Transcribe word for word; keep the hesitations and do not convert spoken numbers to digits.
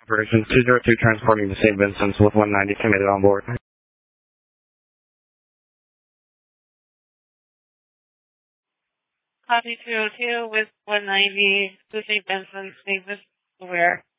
Operation two zero two transporting to Saint Vincent's with one ninety committed on board. Copy two oh two with one ninety to Saint Vincent's, Saint Vincent's, where?